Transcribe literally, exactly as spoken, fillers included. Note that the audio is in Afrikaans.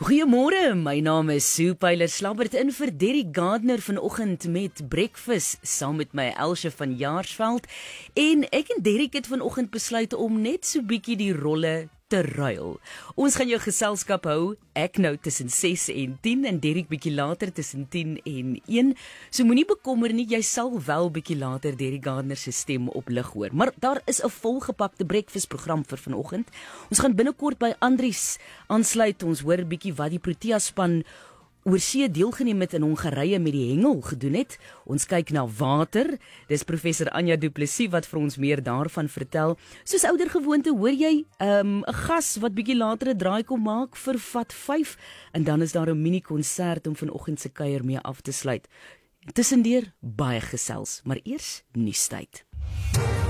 Goeiemôre, my naam is Sue Pyler Slabbert in vir Derrick Gardner vanoggend met Breakfast saam met my Elsje van Jaarsveld. En ek en Derrick het vanoggend besluit om net so bietjie die rolle te ruil. Ons gaan jou geselskap hou, ek nou tussen ses en tien en Derrick bietjie later tussen tien en een. So moenie bekommer nie, jy sal wel bietjie later Derrick Gardner se stem op lig hoor. Maar daar is 'n volgepakte breakfast program vir vanoggend. Ons gaan binnekort by Andries aansluit. Ons hoor bietjie wat die Protea span oor see deelgeneem het in Hongarye met die hengel gedoen het. Ons kyk na water. Dis professor Anja Du Plessis wat vir ons meer daarvan vertel. Soos ouer gewoonte hoor jy 'n um, gas wat bietjie later 'n draai kom maak vir Vat vyf en dan is daar 'n mini konsert om vanoggend se kuier mee af te sluit. Tussendeur baie gesels, maar eers nuustyd.